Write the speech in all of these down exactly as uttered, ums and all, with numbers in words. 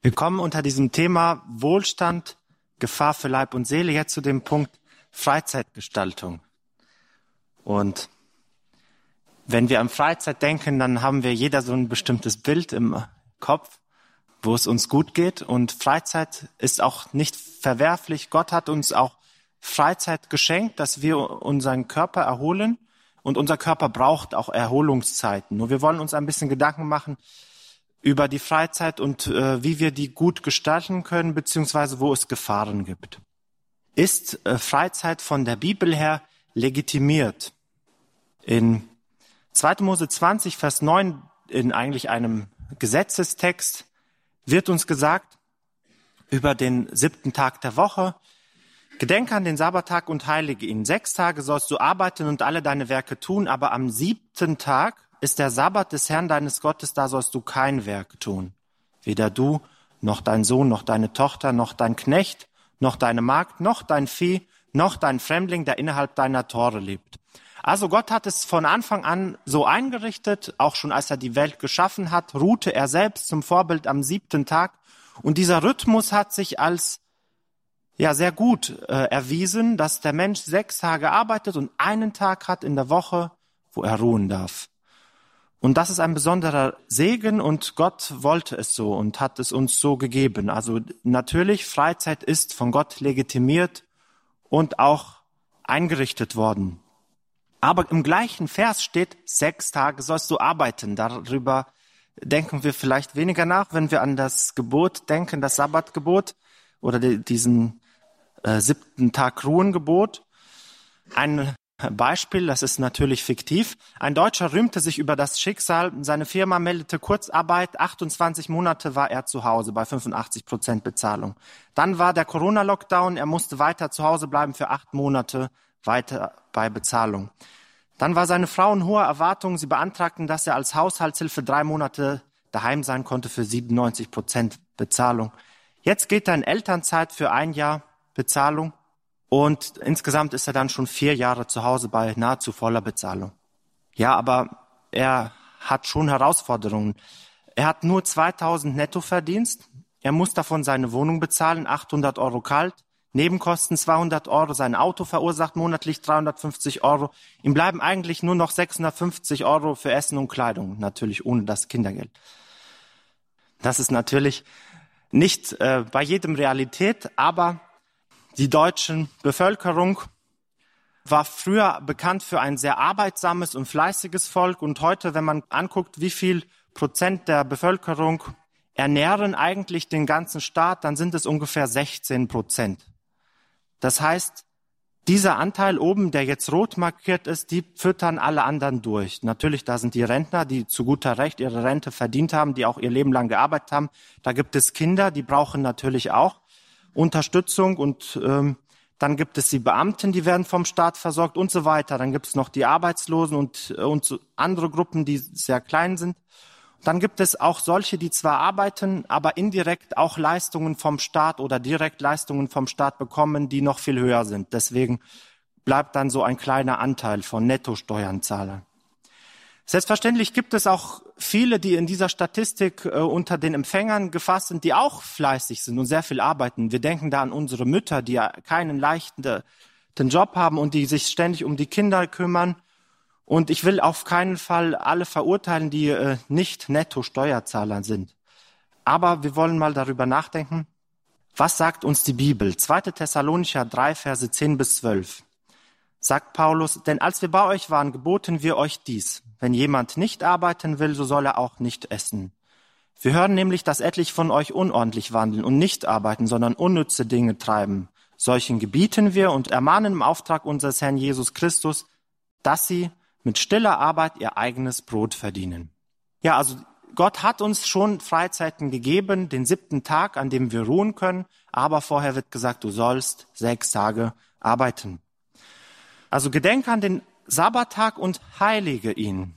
Wir kommen unter diesem Thema Wohlstand, Gefahr für Leib und Seele jetzt zu dem Punkt Freizeitgestaltung. Und wenn wir an Freizeit denken, dann haben wir jeder so ein bestimmtes Bild im Kopf, wo es uns gut geht. Und Freizeit ist auch nicht verwerflich. Gott hat uns auch Freizeit geschenkt, dass wir unseren Körper erholen. Und unser Körper braucht auch Erholungszeiten. Nur wir wollen uns ein bisschen Gedanken machen über die Freizeit und äh, wie wir die gut gestalten können, beziehungsweise wo es Gefahren gibt. Ist äh, Freizeit von der Bibel her legitimiert? In zweiter Mose zwanzig, Vers neun, in eigentlich einem Gesetzestext, wird uns gesagt über den siebten Tag der Woche: Gedenke an den Sabbattag und heilige ihn. Sechs Tage sollst du arbeiten und alle deine Werke tun, aber am siebten Tag ist der Sabbat des Herrn deines Gottes, da sollst du kein Werk tun. Weder du, noch dein Sohn, noch deine Tochter, noch dein Knecht, noch deine Magd, noch dein Vieh, noch dein Fremdling, der innerhalb deiner Tore lebt. Also Gott hat es von Anfang an so eingerichtet, auch schon als er die Welt geschaffen hat, ruhte er selbst zum Vorbild am siebten Tag. Und dieser Rhythmus hat sich als ja sehr gut äh, erwiesen, dass der Mensch sechs Tage arbeitet und einen Tag hat in der Woche, wo er ruhen darf. Und das ist ein besonderer Segen und Gott wollte es so und hat es uns so gegeben. Also natürlich, Freizeit ist von Gott legitimiert und auch eingerichtet worden. Aber im gleichen Vers steht, sechs Tage sollst du arbeiten. Darüber denken wir vielleicht weniger nach, wenn wir an das Gebot denken, das Sabbatgebot oder die, diesen äh, siebten Tag Ruhengebot. Ein Beispiel, das ist natürlich fiktiv. Ein Deutscher rühmte sich über das Schicksal. Seine Firma meldete Kurzarbeit. achtundzwanzig Monate war er zu Hause bei fünfundachtzig Prozent Bezahlung. Dann war der Corona-Lockdown. Er musste weiter zu Hause bleiben für acht Monate, weiter bei Bezahlung. Dann war seine Frau in hoher Erwartung. Sie beantragten, dass er als Haushaltshilfe drei Monate daheim sein konnte für siebenundneunzig Prozent Bezahlung. Jetzt geht er in Elternzeit für ein Jahr Bezahlung. Und insgesamt ist er dann schon vier Jahre zu Hause bei nahezu voller Bezahlung. Ja, aber er hat schon Herausforderungen. Er hat nur zweitausend Nettoverdienst. Er muss davon seine Wohnung bezahlen, achthundert Euro kalt. Nebenkosten zweihundert Euro. Sein Auto verursacht monatlich dreihundertfünfzig Euro. Ihm bleiben eigentlich nur noch sechshundertfünfzig Euro für Essen und Kleidung. Natürlich ohne das Kindergeld. Das ist natürlich nicht äh, bei jedem Realität, aber die deutsche Bevölkerung war früher bekannt für ein sehr arbeitsames und fleißiges Volk. Und heute, wenn man anguckt, wie viel Prozent der Bevölkerung ernähren eigentlich den ganzen Staat, dann sind es ungefähr sechzehn Prozent. Das heißt, dieser Anteil oben, der jetzt rot markiert ist, die füttern alle anderen durch. Natürlich, da sind die Rentner, die zu guter Recht ihre Rente verdient haben, die auch ihr Leben lang gearbeitet haben. Da gibt es Kinder, die brauchen natürlich auch Unterstützung und ähm, dann gibt es die Beamten, die werden vom Staat versorgt und so weiter. Dann gibt es noch die Arbeitslosen und, und so andere Gruppen, die sehr klein sind. Dann gibt es auch solche, die zwar arbeiten, aber indirekt auch Leistungen vom Staat oder direkt Leistungen vom Staat bekommen, die noch viel höher sind. Deswegen bleibt dann so ein kleiner Anteil von Nettosteuernzahlern. Selbstverständlich gibt es auch viele, die in dieser Statistik äh, unter den Empfängern gefasst sind, die auch fleißig sind und sehr viel arbeiten. Wir denken da an unsere Mütter, die ja keinen leichten den Job haben und die sich ständig um die Kinder kümmern. Und ich will auf keinen Fall alle verurteilen, die äh, nicht Netto-Steuerzahler sind. Aber wir wollen mal darüber nachdenken, was sagt uns die Bibel? zweiter Thessalonicher drei, Verse zehn bis zwölf. Sagt Paulus, denn als wir bei euch waren, geboten wir euch dies. Wenn jemand nicht arbeiten will, so soll er auch nicht essen. Wir hören nämlich, dass etliche von euch unordentlich wandeln und nicht arbeiten, sondern unnütze Dinge treiben. Solchen gebieten wir und ermahnen im Auftrag unseres Herrn Jesus Christus, dass sie mit stiller Arbeit ihr eigenes Brot verdienen. Ja, also Gott hat uns schon Freizeiten gegeben, den siebten Tag, an dem wir ruhen können, aber vorher wird gesagt, du sollst sechs Tage arbeiten. Also gedenke an den Sabbattag und heilige ihn.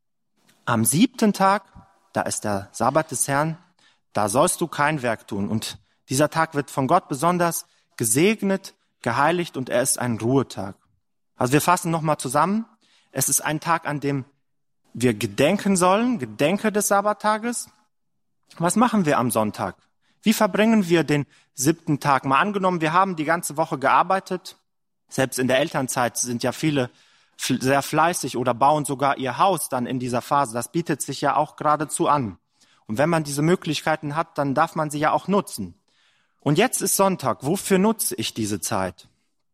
Am siebten Tag, da ist der Sabbat des Herrn, da sollst du kein Werk tun. Und dieser Tag wird von Gott besonders gesegnet, geheiligt und er ist ein Ruhetag. Also wir fassen nochmal zusammen. Es ist ein Tag, an dem wir gedenken sollen, Gedenke des Sabbattages. Was machen wir am Sonntag? Wie verbringen wir den siebten Tag? Mal angenommen, wir haben die ganze Woche gearbeitet. Selbst in der Elternzeit sind ja viele sehr fleißig oder bauen sogar ihr Haus dann in dieser Phase. Das bietet sich ja auch geradezu an. Und wenn man diese Möglichkeiten hat, dann darf man sie ja auch nutzen. Und jetzt ist Sonntag. Wofür nutze ich diese Zeit?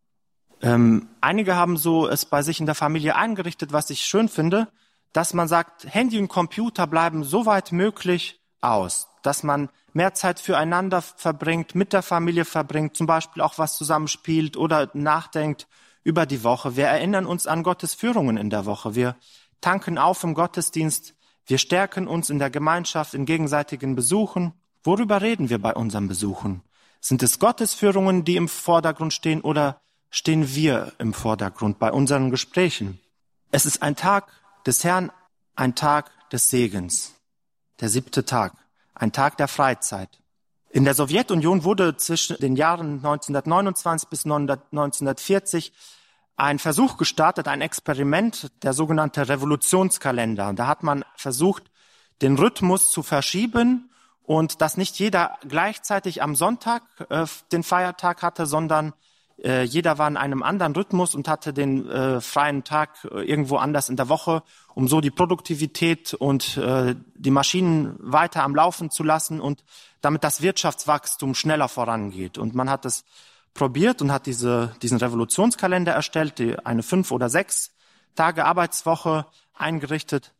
Ähm, einige haben so es bei sich in der Familie eingerichtet, was ich schön finde, dass man sagt, Handy und Computer bleiben so weit möglich aus, dass man mehr Zeit füreinander verbringt, mit der Familie verbringt, zum Beispiel auch was zusammenspielt oder nachdenkt über die Woche. Wir erinnern uns an Gottes Führungen in der Woche. Wir tanken auf im Gottesdienst. Wir stärken uns in der Gemeinschaft, in gegenseitigen Besuchen. Worüber reden wir bei unseren Besuchen? Sind es Gottes Führungen, die im Vordergrund stehen, oder stehen wir im Vordergrund bei unseren Gesprächen? Es ist ein Tag des Herrn, ein Tag des Segens. Der siebte Tag, ein Tag der Freizeit. In der Sowjetunion wurde zwischen den Jahren neunzehnhundertneunundzwanzig bis neunzehnhundertvierzig ein Versuch gestartet, ein Experiment, der sogenannte Revolutionskalender. Da hat man versucht, den Rhythmus zu verschieben und dass nicht jeder gleichzeitig am Sonntag äh, den Feiertag hatte, sondern äh, jeder war in einem anderen Rhythmus und hatte den äh, freien Tag äh, irgendwo anders in der Woche, um so die Produktivität und äh, die Maschinen weiter am Laufen zu lassen und damit das Wirtschaftswachstum schneller vorangeht. Und man hat es probiert und hat diese, diesen Revolutionskalender erstellt, die eine fünf oder sechs Tage Arbeitswoche eingerichtet.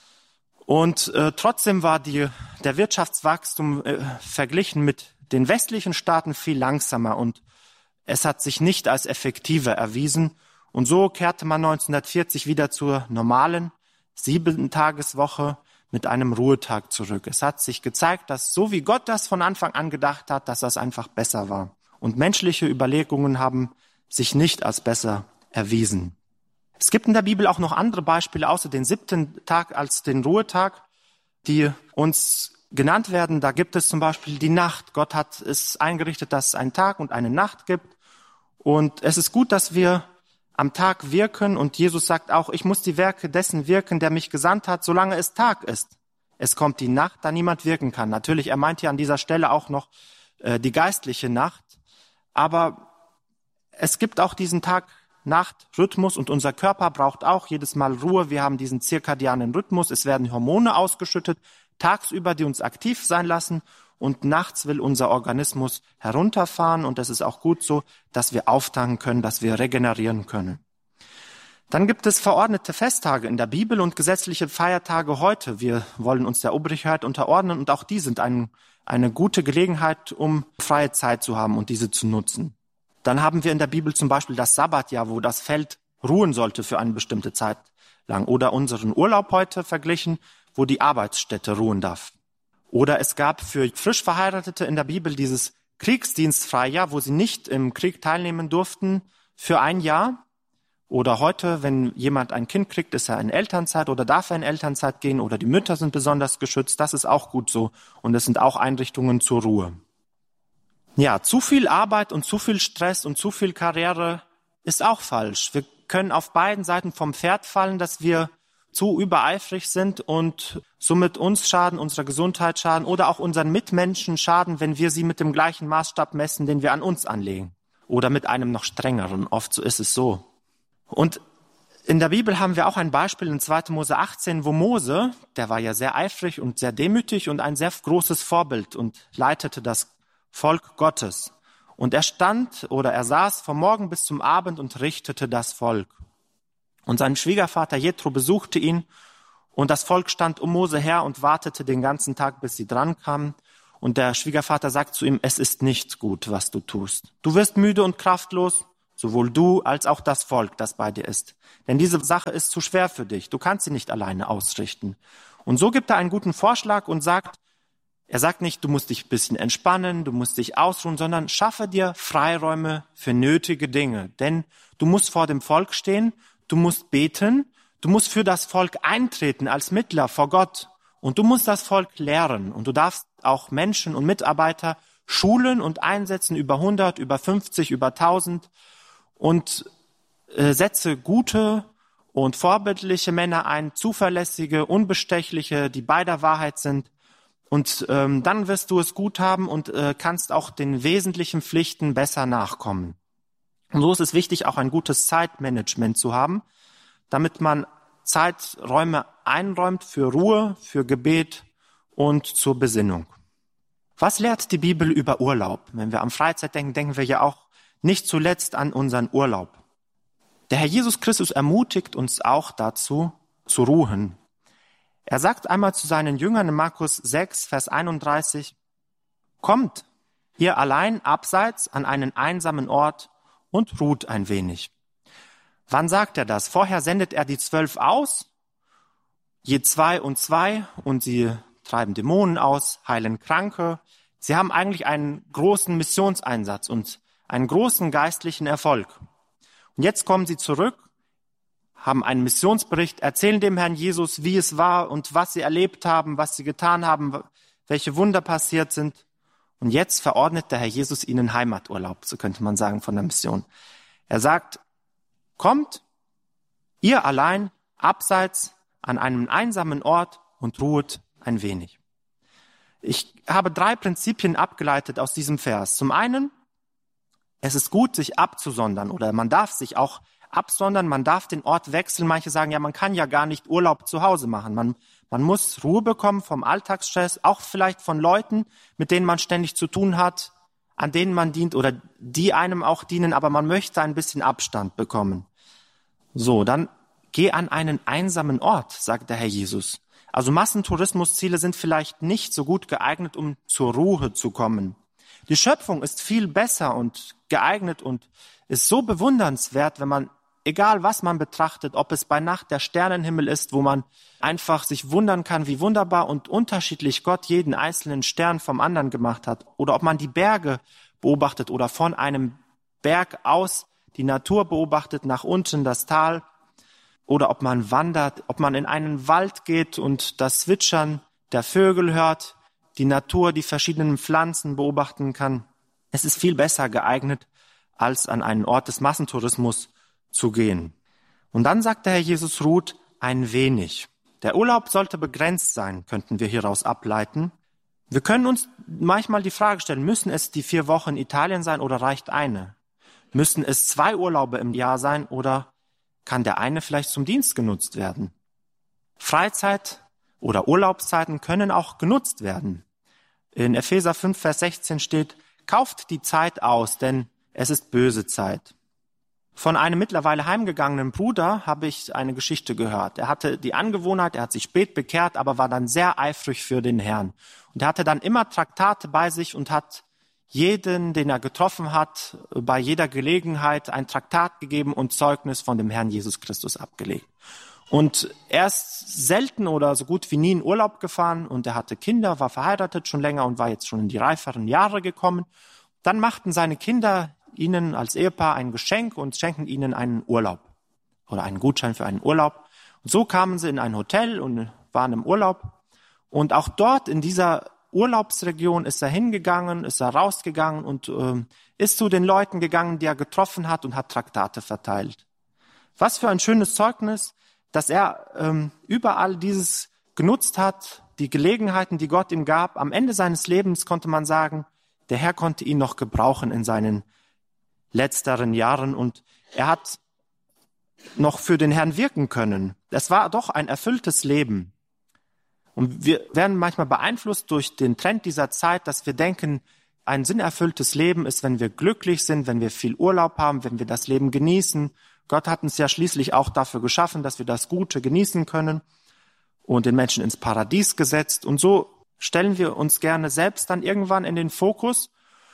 Und äh, trotzdem war die, der Wirtschaftswachstum äh, verglichen mit den westlichen Staaten viel langsamer und es hat sich nicht als effektiver erwiesen. Und so kehrte man neunzehnhundertvierzig wieder zur normalen Sieben-Tageswoche mit einem Ruhetag zurück. Es hat sich gezeigt, dass so wie Gott das von Anfang an gedacht hat, dass das einfach besser war. Und menschliche Überlegungen haben sich nicht als besser erwiesen. Es gibt in der Bibel auch noch andere Beispiele, außer den siebten Tag als den Ruhetag, die uns genannt werden. Da gibt es zum Beispiel die Nacht. Gott hat es eingerichtet, dass es einen Tag und eine Nacht gibt. Und es ist gut, dass wir am Tag wirken. Und Jesus sagt auch, ich muss die Werke dessen wirken, der mich gesandt hat, solange es Tag ist. Es kommt die Nacht, da niemand wirken kann. Natürlich, er meint hier an dieser Stelle auch noch äh, die geistliche Nacht. Aber es gibt auch diesen Tag-Nacht-Rhythmus und unser Körper braucht auch jedes Mal Ruhe. Wir haben diesen zirkadianen Rhythmus. Es werden Hormone ausgeschüttet, tagsüber, die uns aktiv sein lassen. Und nachts will unser Organismus herunterfahren. Und das ist auch gut so, dass wir auftanken können, dass wir regenerieren können. Dann gibt es verordnete Festtage in der Bibel und gesetzliche Feiertage heute. Wir wollen uns der Obrigkeit unterordnen und auch die sind ein, eine gute Gelegenheit, um freie Zeit zu haben und diese zu nutzen. Dann haben wir in der Bibel zum Beispiel das Sabbatjahr, wo das Feld ruhen sollte für eine bestimmte Zeit lang. Oder unseren Urlaub heute verglichen, wo die Arbeitsstätte ruhen darf. Oder es gab für frisch Verheiratete in der Bibel dieses Kriegsdienstfreijahr, wo sie nicht im Krieg teilnehmen durften für ein Jahr. Oder heute, wenn jemand ein Kind kriegt, ist er in Elternzeit oder darf er in Elternzeit gehen oder die Mütter sind besonders geschützt. Das ist auch gut so. Und es sind auch Einrichtungen zur Ruhe. Ja, zu viel Arbeit und zu viel Stress und zu viel Karriere ist auch falsch. Wir können auf beiden Seiten vom Pferd fallen, dass wir zu übereifrig sind und somit uns schaden, unserer Gesundheit schaden oder auch unseren Mitmenschen schaden, wenn wir sie mit dem gleichen Maßstab messen, den wir an uns anlegen. Oder mit einem noch strengeren. Oft so ist es so. Und in der Bibel haben wir auch ein Beispiel in zweiter Mose achtzehn, wo Mose, der war ja sehr eifrig und sehr demütig und ein sehr großes Vorbild und leitete das Volk Gottes. Und er stand oder er saß vom Morgen bis zum Abend und richtete das Volk. Und sein Schwiegervater Jethro besuchte ihn und das Volk stand um Mose her und wartete den ganzen Tag, bis sie dran kamen. Und der Schwiegervater sagt zu ihm, es ist nicht gut, was du tust. Du wirst müde und kraftlos, sowohl du als auch das Volk, das bei dir ist. Denn diese Sache ist zu schwer für dich. Du kannst sie nicht alleine ausrichten. Und so gibt er einen guten Vorschlag und sagt, er sagt nicht, du musst dich ein bisschen entspannen, du musst dich ausruhen, sondern schaffe dir Freiräume für nötige Dinge. Denn du musst vor dem Volk stehen, du musst beten, du musst für das Volk eintreten als Mittler vor Gott. Und du musst das Volk lehren. Und du darfst auch Menschen und Mitarbeiter schulen und einsetzen über hundert, über fünfzig, über tausend. Und äh, setze gute und vorbildliche Männer ein, zuverlässige, unbestechliche, die bei der Wahrheit sind. Und ähm, dann wirst du es gut haben und äh, kannst auch den wesentlichen Pflichten besser nachkommen. Und so ist es wichtig, auch ein gutes Zeitmanagement zu haben, damit man Zeiträume einräumt für Ruhe, für Gebet und zur Besinnung. Was lehrt die Bibel über Urlaub? Wenn wir an Freizeit denken, denken wir ja auch nicht zuletzt an unseren Urlaub. Der Herr Jesus Christus ermutigt uns auch dazu, zu ruhen. Er sagt einmal zu seinen Jüngern in Markus sechs, Vers einunddreißig, kommt, ihr allein abseits an einen einsamen Ort und ruht ein wenig. Wann sagt er das? Vorher sendet er die Zwölf aus, je zwei und zwei, und sie treiben Dämonen aus, heilen Kranke. Sie haben eigentlich einen großen Missionseinsatz und einen großen geistlichen Erfolg. Und jetzt kommen sie zurück, haben einen Missionsbericht, erzählen dem Herrn Jesus, wie es war und was sie erlebt haben, was sie getan haben, welche Wunder passiert sind. Und jetzt verordnet der Herr Jesus ihnen Heimaturlaub, so könnte man sagen, von der Mission. Er sagt, kommt, ihr allein, abseits, an einem einsamen Ort und ruhet ein wenig. Ich habe drei Prinzipien abgeleitet aus diesem Vers. Zum einen, es ist gut, sich abzusondern, oder man darf sich auch absondern, man darf den Ort wechseln. Manche sagen, ja, man kann ja gar nicht Urlaub zu Hause machen. Man, man muss Ruhe bekommen vom Alltagsstress, auch vielleicht von Leuten, mit denen man ständig zu tun hat, an denen man dient oder die einem auch dienen, aber man möchte ein bisschen Abstand bekommen. So, dann geh an einen einsamen Ort, sagt der Herr Jesus. Also Massentourismusziele sind vielleicht nicht so gut geeignet, um zur Ruhe zu kommen. Die Schöpfung ist viel besser und geeignet und ist so bewundernswert, wenn man, egal was man betrachtet, ob es bei Nacht der Sternenhimmel ist, wo man einfach sich wundern kann, wie wunderbar und unterschiedlich Gott jeden einzelnen Stern vom anderen gemacht hat, oder ob man die Berge beobachtet oder von einem Berg aus die Natur beobachtet, nach unten das Tal, oder ob man wandert, ob man in einen Wald geht und das Zwitschern der Vögel hört, die Natur, die verschiedenen Pflanzen beobachten kann. Es ist viel besser geeignet, als an einen Ort des Massentourismus zu gehen. Und dann sagt der Herr Jesus, ruht ein wenig. Der Urlaub sollte begrenzt sein, könnten wir hieraus ableiten. Wir können uns manchmal die Frage stellen, müssen es die vier Wochen in Italien sein oder reicht eine? Müssen es zwei Urlaube im Jahr sein oder kann der eine vielleicht zum Dienst genutzt werden? Freizeit oder Urlaubszeiten können auch genutzt werden. In Epheser fünf, Vers sechzehn steht, kauft die Zeit aus, denn es ist böse Zeit. Von einem mittlerweile heimgegangenen Bruder habe ich eine Geschichte gehört. Er hatte die Angewohnheit, er hat sich spät bekehrt, aber war dann sehr eifrig für den Herrn. Und er hatte dann immer Traktate bei sich und hat jeden, den er getroffen hat, bei jeder Gelegenheit ein Traktat gegeben und Zeugnis von dem Herrn Jesus Christus abgelegt. Und er ist selten oder so gut wie nie in Urlaub gefahren und er hatte Kinder, war verheiratet schon länger und war jetzt schon in die reiferen Jahre gekommen. Dann machten seine Kinder ihnen als Ehepaar ein Geschenk und schenken ihnen einen Urlaub oder einen Gutschein für einen Urlaub. Und so kamen sie in ein Hotel und waren im Urlaub. Und auch dort in dieser Urlaubsregion ist er hingegangen, ist er rausgegangen und äh, ist zu den Leuten gegangen, die er getroffen hat und hat Traktate verteilt. Was für ein schönes Zeugnis, dass er ähm, überall dieses genutzt hat, die Gelegenheiten, die Gott ihm gab. Am Ende seines Lebens konnte man sagen, der Herr konnte ihn noch gebrauchen in seinen letzteren Jahren und er hat noch für den Herrn wirken können. Es war doch ein erfülltes Leben. Und wir werden manchmal beeinflusst durch den Trend dieser Zeit, dass wir denken, ein sinnerfülltes Leben ist, wenn wir glücklich sind, wenn wir viel Urlaub haben, wenn wir das Leben genießen. Gott hat uns ja schließlich auch dafür geschaffen, dass wir das Gute genießen können und den Menschen ins Paradies gesetzt. Und so stellen wir uns gerne selbst dann irgendwann in den Fokus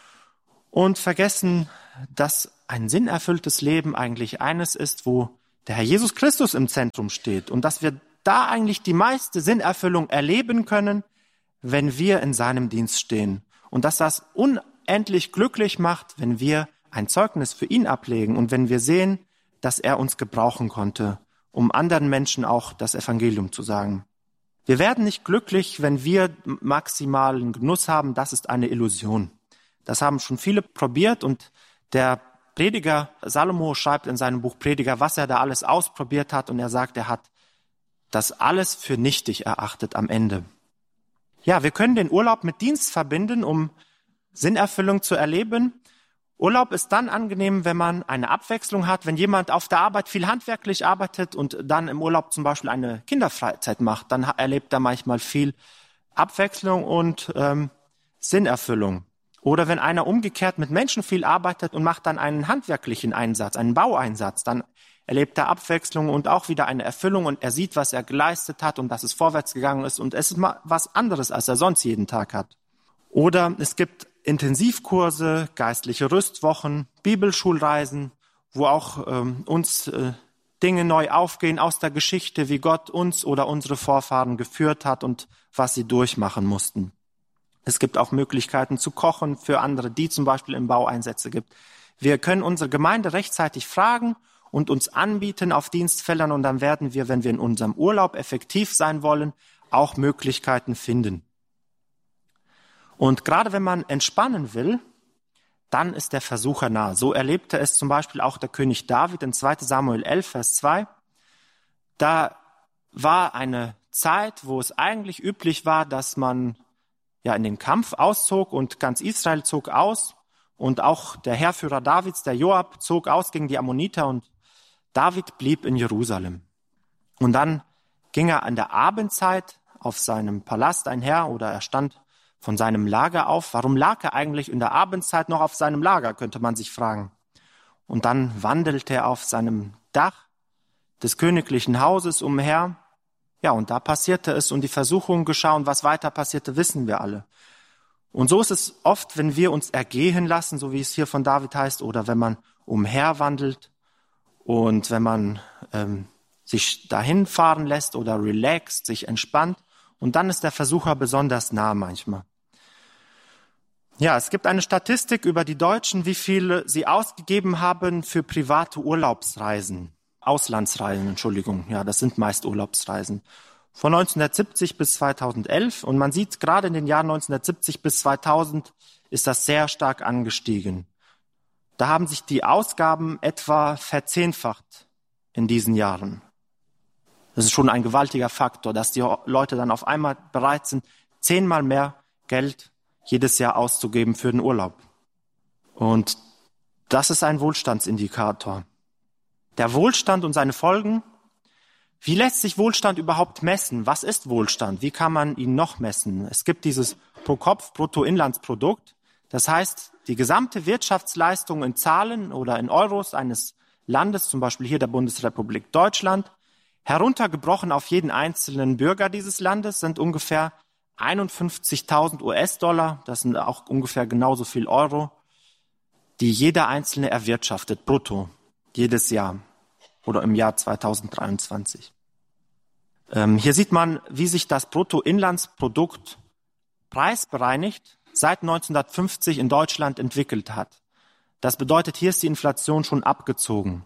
und vergessen, dass ein sinnerfülltes Leben eigentlich eines ist, wo der Herr Jesus Christus im Zentrum steht und dass wir da eigentlich die meiste Sinnerfüllung erleben können, wenn wir in seinem Dienst stehen. Und dass das unendlich glücklich macht, wenn wir ein Zeugnis für ihn ablegen und wenn wir sehen, dass er uns gebrauchen konnte, um anderen Menschen auch das Evangelium zu sagen. Wir werden nicht glücklich, wenn wir maximalen Genuss haben. Das ist eine Illusion. Das haben schon viele probiert und der Prediger Salomo schreibt in seinem Buch Prediger, was er da alles ausprobiert hat und er sagt, er hat das alles für nichtig erachtet am Ende. Ja, wir können den Urlaub mit Dienst verbinden, um Sinnerfüllung zu erleben. Urlaub ist dann angenehm, wenn man eine Abwechslung hat, wenn jemand auf der Arbeit viel handwerklich arbeitet und dann im Urlaub zum Beispiel eine Kinderfreizeit macht, dann erlebt er manchmal viel Abwechslung und ähm, Sinnerfüllung. Oder wenn einer umgekehrt mit Menschen viel arbeitet und macht dann einen handwerklichen Einsatz, einen Baueinsatz, dann erlebt er Abwechslung und auch wieder eine Erfüllung und er sieht, was er geleistet hat und dass es vorwärts gegangen ist und es ist mal was anderes, als er sonst jeden Tag hat. Oder es gibt Intensivkurse, geistliche Rüstwochen, Bibelschulreisen, wo auch ähm, uns äh, Dinge neu aufgehen aus der Geschichte, wie Gott uns oder unsere Vorfahren geführt hat und was sie durchmachen mussten. Es gibt auch Möglichkeiten zu kochen für andere, die zum Beispiel im Bau Einsätze gibt. Wir können unsere Gemeinde rechtzeitig fragen und uns anbieten auf Dienstfeldern und dann werden wir, wenn wir in unserem Urlaub effektiv sein wollen, auch Möglichkeiten finden. Und gerade wenn man entspannen will, dann ist der Versucher nah. So erlebte es zum Beispiel auch der König David in zweiter Samuel elf, Vers zwei. Da war eine Zeit, wo es eigentlich üblich war, dass man ja in den Kampf auszog und ganz Israel zog aus. Und auch der Heerführer Davids, der Joab, zog aus gegen die Ammoniter und David blieb in Jerusalem. Und dann ging er an der Abendzeit auf seinem Palast einher oder er stand von seinem Lager auf. Warum lag er eigentlich in der Abendzeit noch auf seinem Lager, könnte man sich fragen. Und dann wandelte er auf seinem Dach des königlichen Hauses umher. Ja, und da passierte es und die Versuchung geschah und was weiter passierte, wissen wir alle. Und so ist es oft, wenn wir uns ergehen lassen, so wie es hier von David heißt, oder wenn man umherwandelt und wenn man ähm, sich dahin fahren lässt oder relaxt, sich entspannt. Und dann ist der Versucher besonders nah manchmal. Ja, es gibt eine Statistik über die Deutschen, wie viel sie ausgegeben haben für private Urlaubsreisen. Auslandsreisen, Entschuldigung. Ja, das sind meist Urlaubsreisen. Von neunzehnhundertsiebzig bis zweitausendelf. Und man sieht, gerade in den Jahren neunzehnhundertsiebzig bis zweitausend ist das sehr stark angestiegen. Da haben sich die Ausgaben etwa verzehnfacht in diesen Jahren. Das ist schon ein gewaltiger Faktor, dass die Leute dann auf einmal bereit sind, zehnmal mehr Geld jedes Jahr auszugeben für den Urlaub. Und das ist ein Wohlstandsindikator. Der Wohlstand und seine Folgen. Wie lässt sich Wohlstand überhaupt messen? Was ist Wohlstand? Wie kann man ihn noch messen? Es gibt dieses Pro-Kopf-Bruttoinlandsprodukt. Das heißt, die gesamte Wirtschaftsleistung in Zahlen oder in Euros eines Landes, zum Beispiel hier der Bundesrepublik Deutschland, heruntergebrochen auf jeden einzelnen Bürger dieses Landes, sind ungefähr einundfünfzigtausend U S-Dollar, das sind auch ungefähr genauso viel Euro, die jeder Einzelne erwirtschaftet, brutto, jedes Jahr oder im Jahr zweitausenddreiundzwanzig. Ähm, hier sieht man, wie sich das Bruttoinlandsprodukt preisbereinigt seit neunzehnhundertfünfzig in Deutschland entwickelt hat. Das bedeutet, hier ist die Inflation schon abgezogen.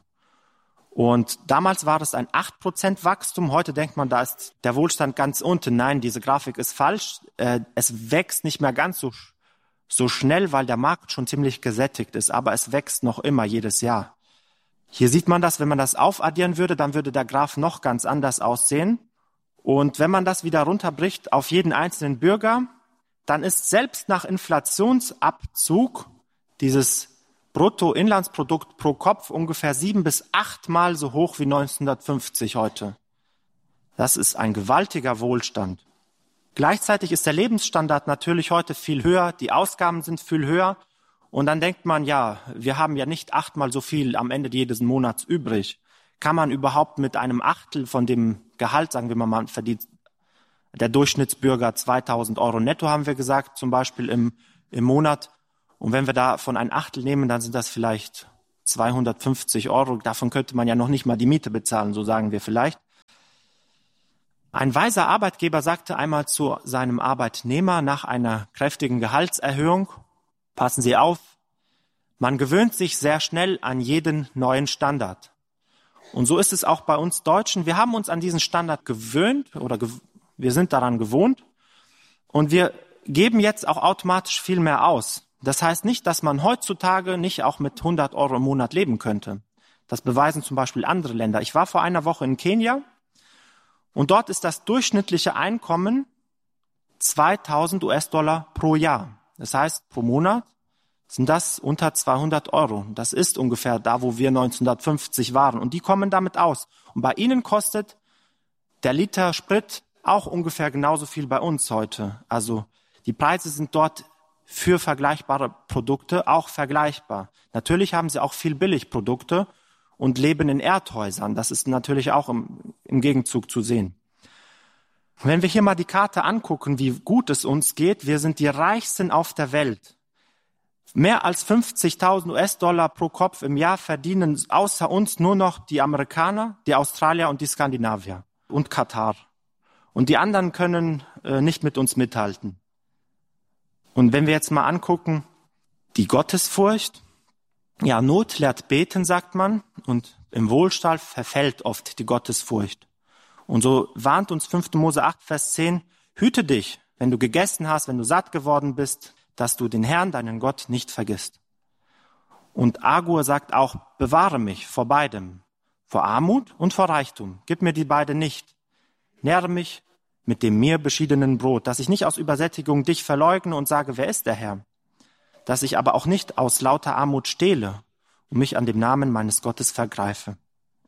Und damals war es ein acht Prozent Wachstum. Heute denkt man, da ist der Wohlstand ganz unten. Nein, diese Grafik ist falsch. Äh, es wächst nicht mehr ganz so, so schnell, weil der Markt schon ziemlich gesättigt ist. Aber es wächst noch immer jedes Jahr. Hier sieht man das, wenn man das aufaddieren würde, dann würde der Graph noch ganz anders aussehen. Und wenn man das wieder runterbricht auf jeden einzelnen Bürger, dann ist selbst nach Inflationsabzug dieses Bruttoinlandsprodukt pro Kopf ungefähr sieben bis achtmal so hoch wie neunzehnhundertfünfzig heute. Das ist ein gewaltiger Wohlstand. Gleichzeitig ist der Lebensstandard natürlich heute viel höher, die Ausgaben sind viel höher und dann denkt man, ja, wir haben ja nicht achtmal so viel am Ende jedes Monats übrig. Kann man überhaupt mit einem Achtel von dem Gehalt, sagen wir mal, man verdient der Durchschnittsbürger zweitausend Euro netto, haben wir gesagt, zum Beispiel im, im Monat. Und wenn wir davon ein Achtel nehmen, dann sind das vielleicht zweihundertfünfzig Euro. Davon könnte man ja noch nicht mal die Miete bezahlen, so sagen wir vielleicht. Ein weiser Arbeitgeber sagte einmal zu seinem Arbeitnehmer nach einer kräftigen Gehaltserhöhung, passen Sie auf, man gewöhnt sich sehr schnell an jeden neuen Standard. Und so ist es auch bei uns Deutschen. Wir haben uns an diesen Standard gewöhnt oder gew- wir sind daran gewohnt und wir geben jetzt auch automatisch viel mehr aus. Das heißt nicht, dass man heutzutage nicht auch mit hundert Euro im Monat leben könnte. Das beweisen zum Beispiel andere Länder. Ich war vor einer Woche in Kenia und dort ist das durchschnittliche Einkommen zweitausend US-Dollar pro Jahr. Das heißt, pro Monat sind das unter zweihundert Euro. Das ist ungefähr da, wo wir neunzehnhundertfünfzig waren. Und die kommen damit aus. Und bei ihnen kostet der Liter Sprit auch ungefähr genauso viel bei uns heute. Also die Preise sind dort für vergleichbare Produkte auch vergleichbar. Natürlich haben sie auch viel Billigprodukte und leben in Erdhäusern. Das ist natürlich auch im, im Gegenzug zu sehen. Wenn wir hier mal die Karte angucken, wie gut es uns geht, wir sind die reichsten auf der Welt. Mehr als fünfzigtausend US-Dollar pro Kopf im Jahr verdienen außer uns nur noch die Amerikaner, die Australier und die Skandinavier und Katar. Und die anderen können äh, nicht mit uns mithalten. Und wenn wir jetzt mal angucken, die Gottesfurcht, ja, Not lehrt beten, sagt man, und im Wohlstand verfällt oft die Gottesfurcht. Und so warnt uns fünfter Mose acht, Vers zehn, hüte dich, wenn du gegessen hast, wenn du satt geworden bist, dass du den Herrn, deinen Gott, nicht vergisst. Und Agur sagt auch, bewahre mich vor beidem, vor Armut und vor Reichtum. Gib mir die beide nicht. Nähre mich mit dem mir beschiedenen Brot, dass ich nicht aus Übersättigung dich verleugne und sage, wer ist der Herr? Dass ich aber auch nicht aus lauter Armut stehle und mich an dem Namen meines Gottes vergreife.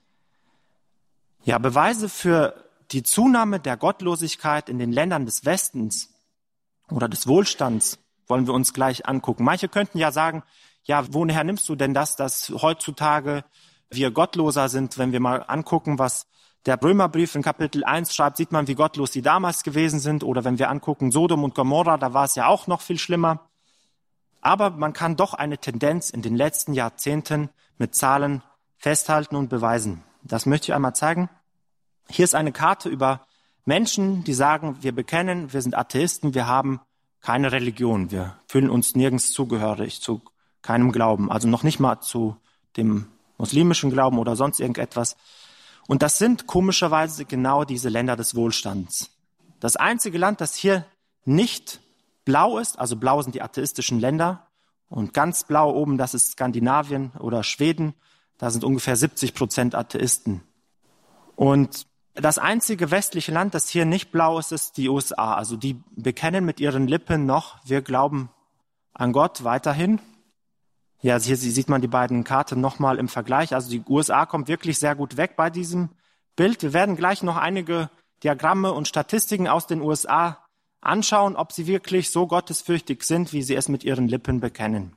Ja, Beweise für die Zunahme der Gottlosigkeit in den Ländern des Westens oder des Wohlstands wollen wir uns gleich angucken. Manche könnten ja sagen, ja, woher nimmst du denn das, dass heutzutage wir gottloser sind? Wenn wir mal angucken, was der Römerbrief in Kapitel eins schreibt, sieht man, wie gottlos die damals gewesen sind. Oder wenn wir angucken Sodom und Gomorra, da war es ja auch noch viel schlimmer. Aber man kann doch eine Tendenz in den letzten Jahrzehnten mit Zahlen festhalten und beweisen. Das möchte ich einmal zeigen. Hier ist eine Karte über Menschen, die sagen, wir bekennen, wir sind Atheisten, wir haben keine Religion, wir fühlen uns nirgends zugehörig, zu keinem Glauben, also noch nicht mal zu dem muslimischen Glauben oder sonst irgendetwas. Und das sind komischerweise genau diese Länder des Wohlstands. Das einzige Land, das hier nicht blau ist, also blau sind die atheistischen Länder und ganz blau oben, das ist Skandinavien oder Schweden, da sind ungefähr siebzig Prozent Atheisten. Und das einzige westliche Land, das hier nicht blau ist, ist die U S A. Also die bekennen mit ihren Lippen noch, wir glauben an Gott weiterhin. Ja, hier sieht man die beiden Karten nochmal im Vergleich. Also die U S A kommt wirklich sehr gut weg bei diesem Bild. Wir werden gleich noch einige Diagramme und Statistiken aus den U S A anschauen, ob sie wirklich so gottesfürchtig sind, wie sie es mit ihren Lippen bekennen.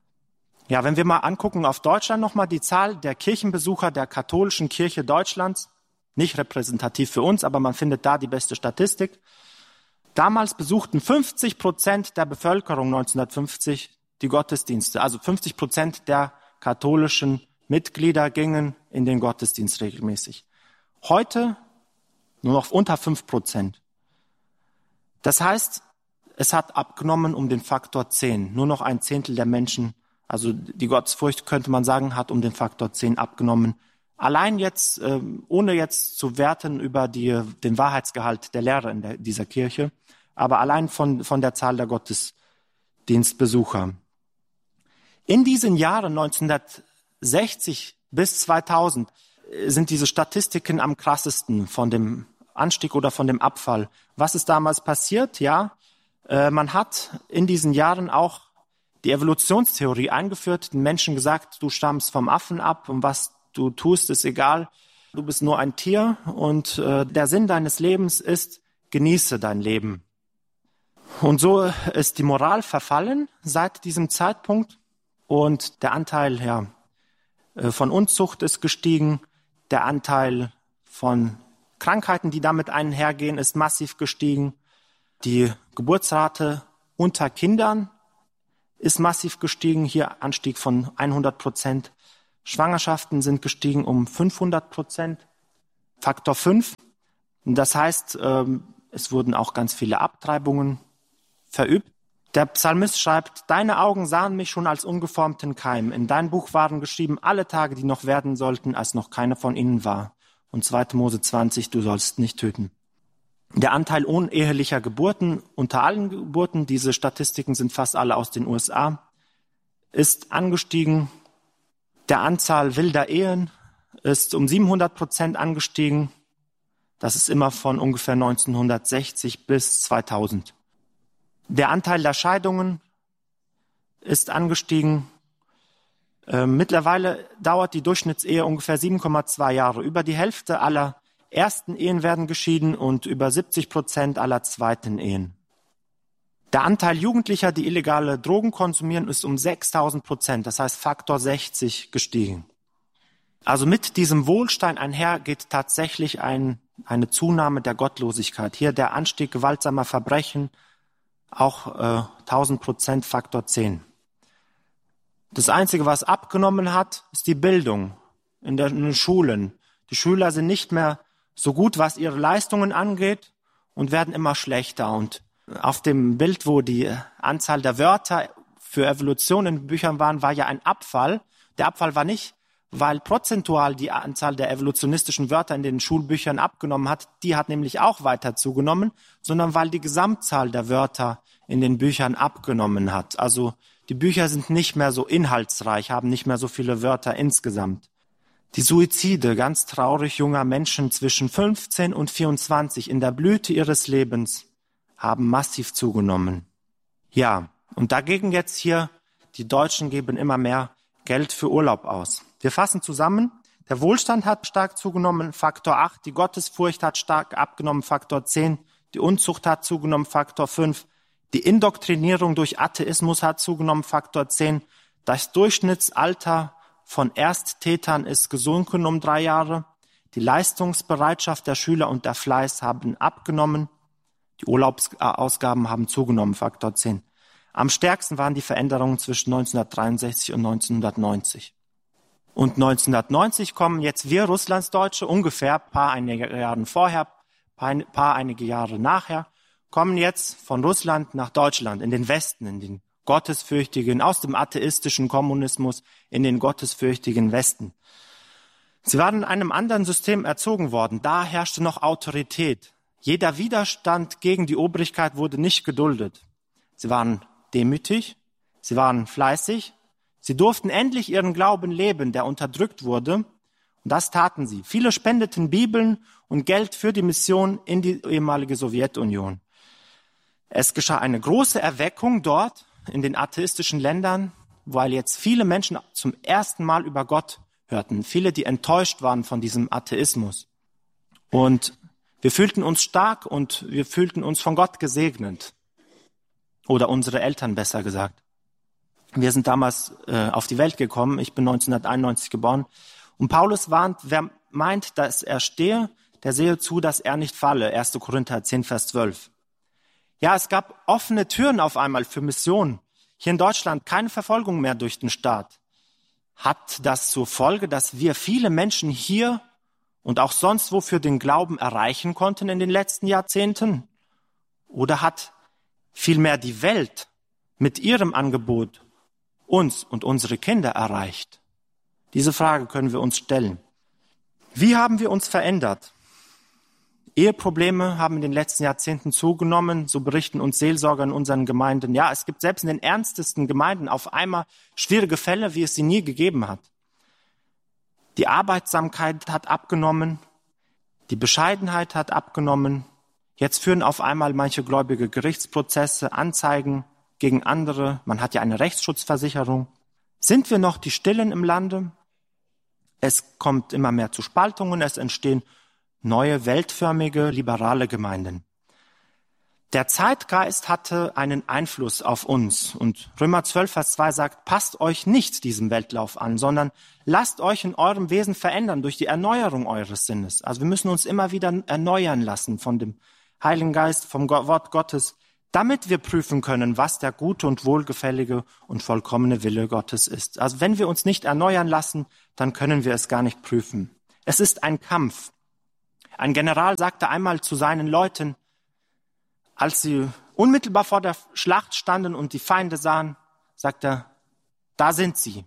Ja, wenn wir mal angucken auf Deutschland nochmal die Zahl der Kirchenbesucher der katholischen Kirche Deutschlands, nicht repräsentativ für uns, aber man findet da die beste Statistik. Damals besuchten fünfzig Prozent der Bevölkerung neunzehnhundertfünfzig die Gottesdienste. Also fünfzig Prozent der katholischen Mitglieder gingen in den Gottesdienst regelmäßig. Heute nur noch unter fünf Prozent. Das heißt, es hat abgenommen um den Faktor zehn. Nur noch ein Zehntel der Menschen, also die Gottesfurcht könnte man sagen, hat um den Faktor zehn abgenommen. Allein jetzt, ohne jetzt zu werten über die, den Wahrheitsgehalt der Lehre in der, dieser Kirche, aber allein von, von der Zahl der Gottesdienstbesucher. In diesen Jahren neunzehnhundertsechzig bis zweitausend sind diese Statistiken am krassesten von dem Anstieg oder von dem Abfall. Was ist damals passiert? Ja, man hat in diesen Jahren auch die Evolutionstheorie eingeführt, den Menschen gesagt, du stammst vom Affen ab und was du tust, ist egal. Du bist nur ein Tier und äh, der Sinn deines Lebens ist, genieße dein Leben. Und so ist die Moral verfallen seit diesem Zeitpunkt und der Anteil ja, von Unzucht ist gestiegen. Der Anteil von Krankheiten, die damit einhergehen, ist massiv gestiegen. Die Geburtsrate unter Kindern ist massiv gestiegen. Hier Anstieg von hundert Prozent. Schwangerschaften sind gestiegen um fünfhundert Prozent, Faktor fünf. Das heißt, es wurden auch ganz viele Abtreibungen verübt. Der Psalmist schreibt, deine Augen sahen mich schon als ungeformten Keim. In dein Buch waren geschrieben alle Tage, die noch werden sollten, als noch keiner von ihnen war. Und zweiter Mose zwanzig, du sollst nicht töten. Der Anteil unehelicher Geburten unter allen Geburten, diese Statistiken sind fast alle aus den U S A, ist angestiegen. Der Anzahl wilder Ehen ist um siebenhundert Prozent angestiegen. Das ist immer von ungefähr neunzehnhundertsechzig bis zweitausend. Der Anteil der Scheidungen ist angestiegen. Äh, mittlerweile dauert die Durchschnittsehe ungefähr sieben Komma zwei Jahre. Über die Hälfte aller ersten Ehen werden geschieden und über siebzig Prozent aller zweiten Ehen. Der Anteil Jugendlicher, die illegale Drogen konsumieren, ist um sechstausend Prozent, das heißt Faktor sechzig gestiegen. Also mit diesem Wohlstand einher geht tatsächlich ein, eine Zunahme der Gottlosigkeit. Hier der Anstieg gewaltsamer Verbrechen, auch äh, tausend Prozent Faktor zehn. Das Einzige, was abgenommen hat, ist die Bildung in, der, in den Schulen. Die Schüler sind nicht mehr so gut, was ihre Leistungen angeht und werden immer schlechter. Und auf dem Bild, wo die Anzahl der Wörter für Evolution in Büchern waren, war ja ein Abfall. Der Abfall war nicht, weil prozentual die Anzahl der evolutionistischen Wörter in den Schulbüchern abgenommen hat. Die hat nämlich auch weiter zugenommen, sondern weil die Gesamtzahl der Wörter in den Büchern abgenommen hat. Also die Bücher sind nicht mehr so inhaltsreich, haben nicht mehr so viele Wörter insgesamt. Die Suizide, ganz traurig, junger Menschen zwischen fünfzehn und vierundzwanzig in der Blüte ihres Lebens haben massiv zugenommen. Ja, und dagegen jetzt hier, die Deutschen geben immer mehr Geld für Urlaub aus. Wir fassen zusammen, der Wohlstand hat stark zugenommen, Faktor acht, die Gottesfurcht hat stark abgenommen, Faktor zehn, die Unzucht hat zugenommen, Faktor fünf, die Indoktrinierung durch Atheismus hat zugenommen, Faktor zehn, das Durchschnittsalter von Ersttätern ist gesunken um drei Jahre, die Leistungsbereitschaft der Schüler und der Fleiß haben abgenommen, die Urlaubsausgaben haben zugenommen, Faktor zehn. Am stärksten waren die Veränderungen zwischen neunzehnhundertdreiundsechzig und neunzehnhundertneunzig. Und neunzehnhundertneunzig kommen jetzt wir Russlandsdeutsche, ungefähr paar einige Jahre vorher, paar, paar einige Jahre nachher, kommen jetzt von Russland nach Deutschland, in den Westen, in den gottesfürchtigen, aus dem atheistischen Kommunismus in den gottesfürchtigen Westen. Sie waren in einem anderen System erzogen worden, da herrschte noch Autorität. Jeder Widerstand gegen die Obrigkeit wurde nicht geduldet. Sie waren demütig, sie waren fleißig, sie durften endlich ihren Glauben leben, der unterdrückt wurde. Und das taten sie. Viele spendeten Bibeln und Geld für die Mission in die ehemalige Sowjetunion. Es geschah eine große Erweckung dort in den atheistischen Ländern, weil jetzt viele Menschen zum ersten Mal über Gott hörten. Viele, die enttäuscht waren von diesem Atheismus. Und wir fühlten uns stark und wir fühlten uns von Gott gesegnet. Oder unsere Eltern, besser gesagt. Wir sind damals äh, auf die Welt gekommen. Ich bin neunzehnhunderteinundneunzig geboren. Und Paulus warnt, wer meint, dass er stehe, der sehe zu, dass er nicht falle. erster Korinther zehn, Vers zwölf. Ja, es gab offene Türen auf einmal für Missionen. Hier in Deutschland keine Verfolgung mehr durch den Staat. Hat das zur Folge, dass wir viele Menschen hier und auch sonst wo für den Glauben erreichen konnten in den letzten Jahrzehnten? Oder hat vielmehr die Welt mit ihrem Angebot uns und unsere Kinder erreicht? Diese Frage können wir uns stellen. Wie haben wir uns verändert? Eheprobleme haben in den letzten Jahrzehnten zugenommen, so berichten uns Seelsorger in unseren Gemeinden. Ja, es gibt selbst in den ernstesten Gemeinden auf einmal schwierige Fälle, wie es sie nie gegeben hat. Die Arbeitsamkeit hat abgenommen, die Bescheidenheit hat abgenommen. Jetzt führen auf einmal manche Gläubige Gerichtsprozesse, Anzeigen gegen andere. Man hat ja eine Rechtsschutzversicherung. Sind wir noch die Stillen im Lande? Es kommt immer mehr zu Spaltungen, es entstehen neue, weltförmige, liberale Gemeinden. Der Zeitgeist hatte einen Einfluss auf uns. Und Römer zwölf, Vers zwei sagt, passt euch nicht diesem Weltlauf an, sondern lasst euch in eurem Wesen verändern durch die Erneuerung eures Sinnes. Also wir müssen uns immer wieder erneuern lassen von dem Heiligen Geist, vom Wort Gottes, damit wir prüfen können, was der gute und wohlgefällige und vollkommene Wille Gottes ist. Also wenn wir uns nicht erneuern lassen, dann können wir es gar nicht prüfen. Es ist ein Kampf. Ein General sagte einmal zu seinen Leuten, als sie unmittelbar vor der Schlacht standen und die Feinde sahen, sagt er, da sind sie.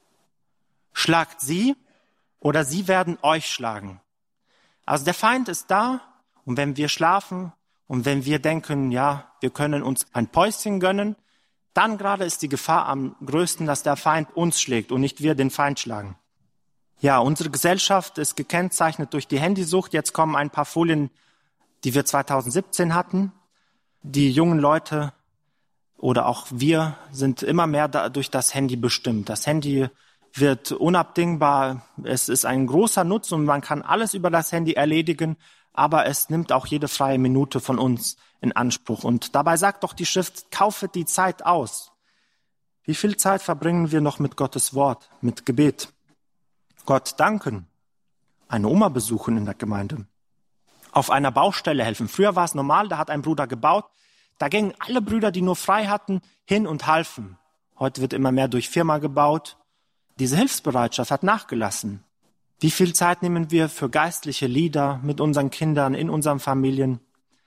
Schlagt sie oder sie werden euch schlagen. Also der Feind ist da und wenn wir schlafen und wenn wir denken, ja, wir können uns ein Päuschen gönnen, dann gerade ist die Gefahr am größten, dass der Feind uns schlägt und nicht wir den Feind schlagen. Ja, unsere Gesellschaft ist gekennzeichnet durch die Handysucht. Jetzt kommen ein paar Folien, die wir zweitausendsiebzehn hatten. Die jungen Leute oder auch wir sind immer mehr da, durch das Handy bestimmt. Das Handy wird unabdingbar. Es ist ein großer Nutzen und man kann alles über das Handy erledigen, aber es nimmt auch jede freie Minute von uns in Anspruch. Und dabei sagt doch die Schrift, kaufet die Zeit aus. Wie viel Zeit verbringen wir noch mit Gottes Wort, mit Gebet? Gott danken, eine Oma besuchen in der Gemeinde, auf einer Baustelle helfen. Früher war es normal, da hat ein Bruder gebaut, da gingen alle Brüder, die nur frei hatten, hin und halfen. Heute wird immer mehr durch Firma gebaut. Diese Hilfsbereitschaft hat nachgelassen. Wie viel Zeit nehmen wir für geistliche Lieder mit unseren Kindern, in unseren Familien?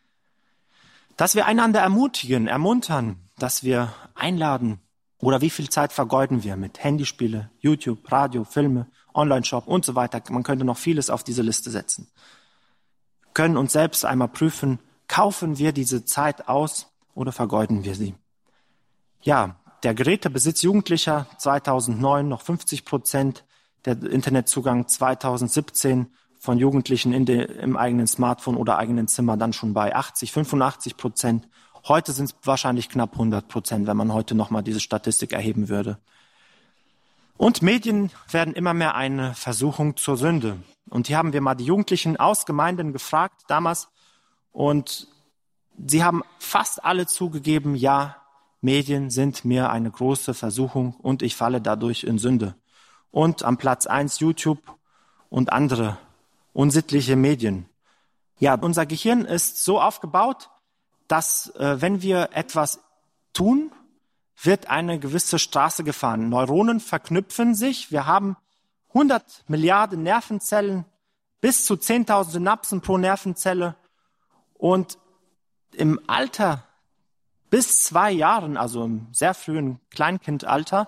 Dass wir einander ermutigen, ermuntern, dass wir einladen. Oder wie viel Zeit vergeuden wir mit Handyspiele, YouTube, Radio, Filme, Online-Shop und so weiter. Man könnte noch vieles auf diese Liste setzen. Wir können uns selbst einmal prüfen, kaufen wir diese Zeit aus oder vergeuden wir sie? Ja, der Gerätebesitz Jugendlicher zweitausendneun noch fünfzig Prozent, der Internetzugang zweitausendsiebzehn von Jugendlichen in de, im eigenen Smartphone oder eigenen Zimmer dann schon bei achtzig, fünfundachtzig Prozent. Heute sind es wahrscheinlich knapp hundert Prozent, wenn man heute nochmal diese Statistik erheben würde. Und Medien werden immer mehr eine Versuchung zur Sünde. Und hier haben wir mal die Jugendlichen aus Gemeinden gefragt damals und sie haben fast alle zugegeben, ja, Medien sind mir eine große Versuchung und ich falle dadurch in Sünde. Und am Platz eins YouTube und andere unsittliche Medien. Ja, unser Gehirn ist so aufgebaut, dass äh, wenn wir etwas tun, wird eine gewisse Straße gefahren. Neuronen verknüpfen sich. Wir haben hundert Milliarden Nervenzellen, bis zu zehntausend Synapsen pro Nervenzelle. Und im Alter bis zwei Jahren, also im sehr frühen Kleinkindalter,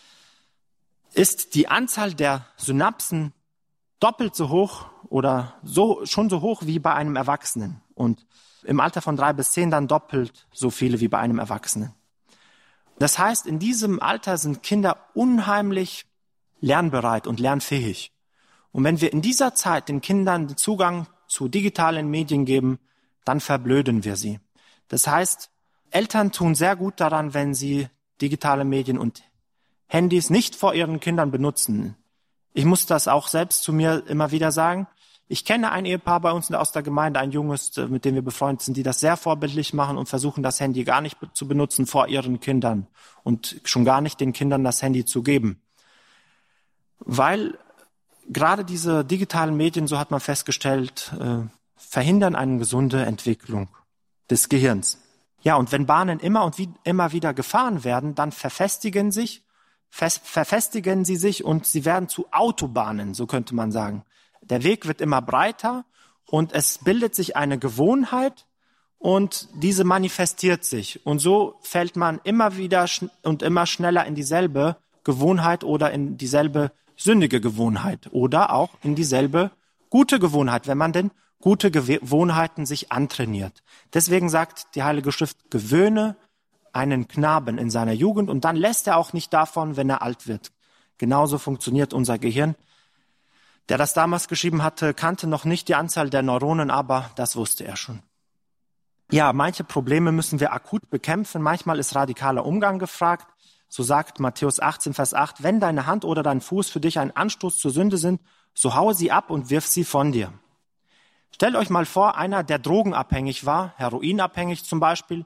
ist die Anzahl der Synapsen doppelt so hoch oder so, schon so hoch wie bei einem Erwachsenen. Und im Alter von drei bis zehn dann doppelt so viele wie bei einem Erwachsenen. Das heißt, in diesem Alter sind Kinder unheimlich lernbereit und lernfähig. Und wenn wir in dieser Zeit den Kindern den Zugang zu digitalen Medien geben, dann verblöden wir sie. Das heißt, Eltern tun sehr gut daran, wenn sie digitale Medien und Handys nicht vor ihren Kindern benutzen. Ich muss das auch selbst zu mir immer wieder sagen. Ich kenne ein Ehepaar bei uns aus der Gemeinde, ein Junges, mit dem wir befreundet sind, die das sehr vorbildlich machen und versuchen, das Handy gar nicht zu benutzen vor ihren Kindern und schon gar nicht den Kindern das Handy zu geben. Weil gerade diese digitalen Medien, so hat man festgestellt, äh, verhindern eine gesunde Entwicklung des Gehirns. Ja, und wenn Bahnen immer und wie, immer wieder gefahren werden, dann verfestigen sich, fest, verfestigen sie sich und sie werden zu Autobahnen, so könnte man sagen. Der Weg wird immer breiter und es bildet sich eine Gewohnheit und diese manifestiert sich. Und so fällt man immer wieder schn- und immer schneller in dieselbe Gewohnheit oder in dieselbe sündige Gewohnheit oder auch in dieselbe gute Gewohnheit, wenn man denn gute Gewohnheiten sich antrainiert. Deswegen sagt die Heilige Schrift, gewöhne einen Knaben in seiner Jugend und dann lässt er auch nicht davon, wenn er alt wird. Genauso funktioniert unser Gehirn. Der das damals geschrieben hatte, kannte noch nicht die Anzahl der Neuronen, aber das wusste er schon. Ja, manche Probleme müssen wir akut bekämpfen. Manchmal ist radikaler Umgang gefragt. So sagt Matthäus achtzehn, Vers acht, wenn deine Hand oder dein Fuß für dich ein Anstoß zur Sünde sind, so haue sie ab und wirf sie von dir. Stellt euch mal vor, einer, der drogenabhängig war, heroinabhängig zum Beispiel,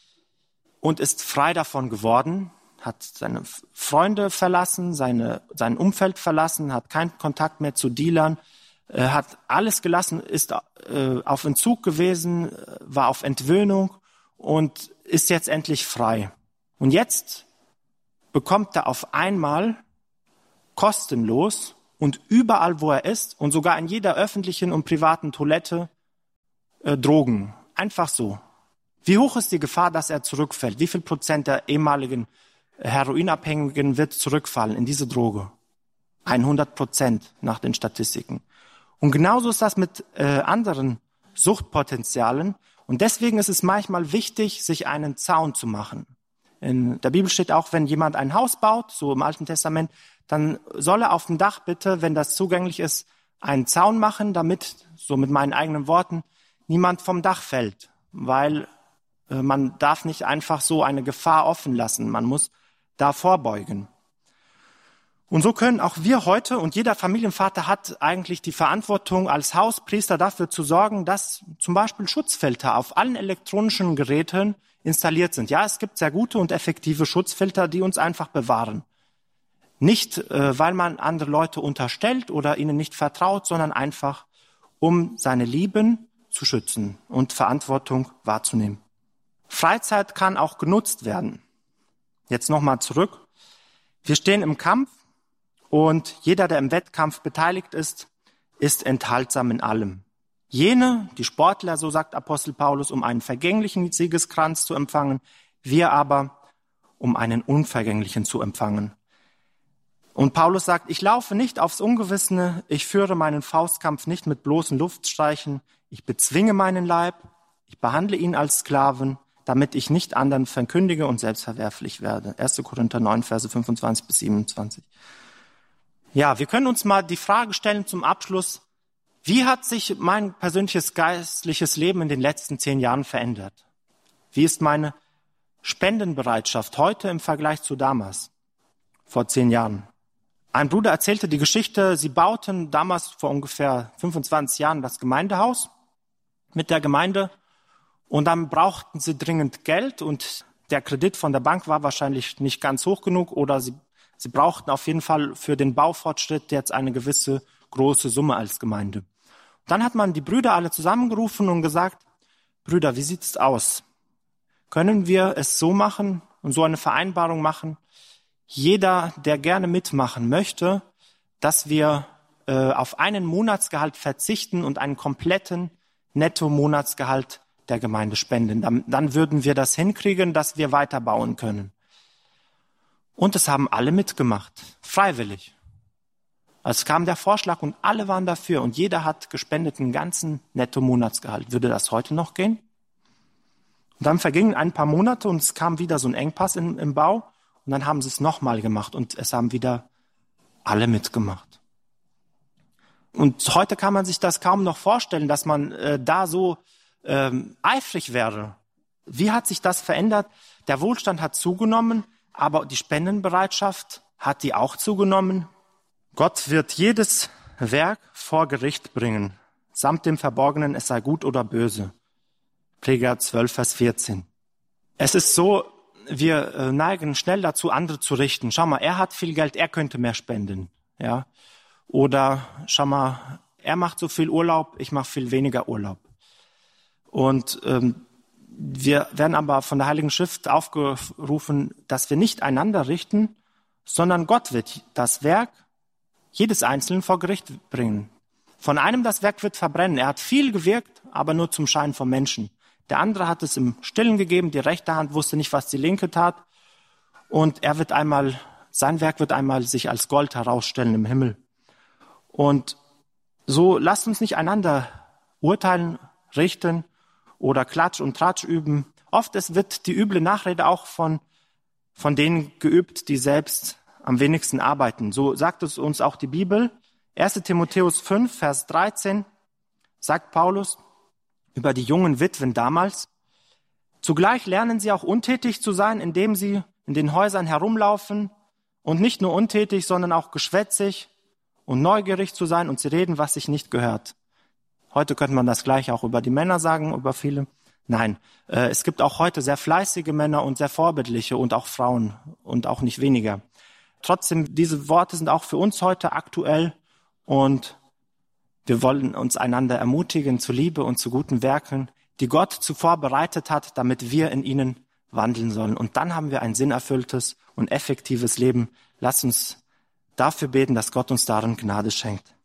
und ist frei davon geworden, hat seine Freunde verlassen, seine, sein Umfeld verlassen, hat keinen Kontakt mehr zu Dealern, äh, hat alles gelassen, ist äh, auf Entzug gewesen, war auf Entwöhnung und ist jetzt endlich frei. Und jetzt bekommt er auf einmal kostenlos und überall, wo er ist und sogar in jeder öffentlichen und privaten Toilette äh, Drogen. Einfach so. Wie hoch ist die Gefahr, dass er zurückfällt? Wie viel Prozent der ehemaligen Heroinabhängigen wird zurückfallen in diese Droge? hundert Prozent nach den Statistiken. Und genauso ist das mit äh, anderen Suchtpotenzialen. Und deswegen ist es manchmal wichtig, sich einen Zaun zu machen. In der Bibel steht auch, wenn jemand ein Haus baut, so im Alten Testament, dann soll er auf dem Dach bitte, wenn das zugänglich ist, einen Zaun machen, damit, so mit meinen eigenen Worten, niemand vom Dach fällt. Weil Man darf nicht einfach so eine Gefahr offen lassen. Man muss da vorbeugen. Und so können auch wir heute, und jeder Familienvater hat eigentlich die Verantwortung als Hauspriester dafür zu sorgen, dass zum Beispiel Schutzfilter auf allen elektronischen Geräten installiert sind. Ja, es gibt sehr gute und effektive Schutzfilter, die uns einfach bewahren. Nicht, äh, weil man andere Leute unterstellt oder ihnen nicht vertraut, sondern einfach, um seine Lieben zu schützen und Verantwortung wahrzunehmen. Freizeit kann auch genutzt werden. Jetzt nochmal zurück. Wir stehen im Kampf und jeder, der im Wettkampf beteiligt ist, ist enthaltsam in allem. Jene, die Sportler, so sagt Apostel Paulus, um einen vergänglichen Siegeskranz zu empfangen, wir aber, um einen unvergänglichen zu empfangen. Und Paulus sagt, ich laufe nicht aufs Ungewissene, ich führe meinen Faustkampf nicht mit bloßen Luftstreichen, ich bezwinge meinen Leib, ich behandle ihn als Sklaven, damit ich nicht anderen verkündige und selbstverwerflich werde. erster Korinther neun, Verse fünfundzwanzig bis siebenundzwanzig. Ja, wir können uns mal die Frage stellen zum Abschluss, wie hat sich mein persönliches geistliches Leben in den letzten zehn Jahren verändert? Wie ist meine Spendenbereitschaft heute im Vergleich zu damals, vor zehn Jahren? Ein Bruder erzählte die Geschichte, sie bauten damals vor ungefähr fünfundzwanzig Jahren das Gemeindehaus mit der Gemeinde und dann brauchten sie dringend Geld und der Kredit von der Bank war wahrscheinlich nicht ganz hoch genug oder sie, sie brauchten auf jeden Fall für den Baufortschritt jetzt eine gewisse große Summe als Gemeinde. Dann hat man die Brüder alle zusammengerufen und gesagt, Brüder, wie sieht's aus? Können wir es so machen und so eine Vereinbarung machen? Jeder, der gerne mitmachen möchte, dass wir äh, auf einen Monatsgehalt verzichten und einen kompletten Netto-Monatsgehalt der Gemeinde spenden. Dann, dann würden wir das hinkriegen, dass wir weiterbauen können. Und es haben alle mitgemacht, freiwillig. Es kam der Vorschlag und alle waren dafür und jeder hat gespendet einen ganzen Netto-Monatsgehalt. Würde das heute noch gehen? Und dann vergingen ein paar Monate und es kam wieder so ein Engpass im, im Bau. Und dann haben sie es nochmal gemacht und es haben wieder alle mitgemacht. Und heute kann man sich das kaum noch vorstellen, dass man äh, da so ähm, eifrig wäre. Wie hat sich das verändert? Der Wohlstand hat zugenommen, aber die Spendenbereitschaft hat die auch zugenommen. Gott wird jedes Werk vor Gericht bringen, samt dem Verborgenen, es sei gut oder böse. Prediger zwölf, Vers vierzehn. Es ist so, wir neigen schnell dazu, andere zu richten. Schau mal, er hat viel Geld, er könnte mehr spenden. Ja? Oder schau mal, er macht so viel Urlaub, ich mache viel weniger Urlaub. Und ähm, wir werden aber von der Heiligen Schrift aufgerufen, dass wir nicht einander richten, sondern Gott wird das Werk jedes Einzelnen vor Gericht bringen. Von einem das Werk wird verbrennen. Er hat viel gewirkt, aber nur zum Schein vom Menschen. Der andere hat es im Stillen gegeben, die rechte Hand wusste nicht, was die linke tat. Und er wird einmal, sein Werk wird einmal sich als Gold herausstellen im Himmel. Und so lasst uns nicht einander urteilen, richten oder Klatsch und Tratsch üben. Oft es wird die üble Nachrede auch von, von denen geübt, die selbst am wenigsten arbeiten. So sagt es uns auch die Bibel. erster Timotheus fünf, Vers dreizehn sagt Paulus über die jungen Witwen damals: Zugleich lernen sie auch untätig zu sein, indem sie in den Häusern herumlaufen und nicht nur untätig, sondern auch geschwätzig und neugierig zu sein und sie reden, was sich nicht gehört. Heute könnte man das gleich auch über die Männer sagen, über viele. Nein, äh, es gibt auch heute sehr fleißige Männer und sehr vorbildliche und auch Frauen und auch nicht weniger. Trotzdem, diese Worte sind auch für uns heute aktuell und wir wollen uns einander ermutigen zu Liebe und zu guten Werken, die Gott zuvor bereitet hat, damit wir in ihnen wandeln sollen. Und dann haben wir ein sinnerfülltes und effektives Leben. Lasst uns dafür beten, dass Gott uns darin Gnade schenkt.